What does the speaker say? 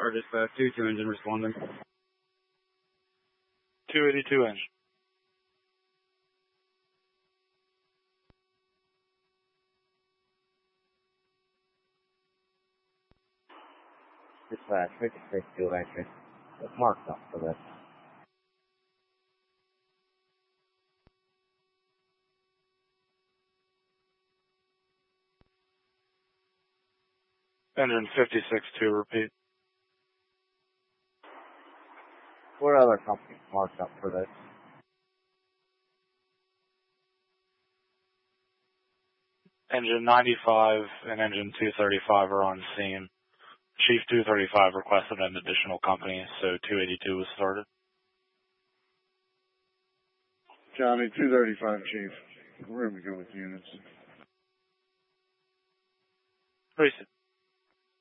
Or dispatch 2 engine responding. 282 engine. Dispatch 56-2 engine. Marked up for this. Engine 56-2, repeat. What other companies marked up for this? Engine 95 and engine 235 are on scene. Chief 235 requested an additional company, so 282 was started. Johnny, 235, Chief. We're going to go with units. Recent.